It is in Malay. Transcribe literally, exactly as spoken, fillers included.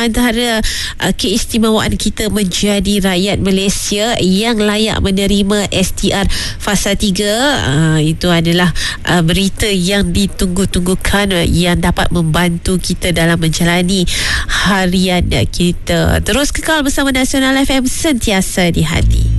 antara uh, keistimewaan kita menjadi rakyat Malaysia yang layak menerima S T R fasa tiga. Uh, itu adalah uh, berita yang ditunggu-tunggukan uh, yang dapat membantu kita dalam menjalani harian kita. Terus kekal bersama Nasional F M, sentiasa di hati.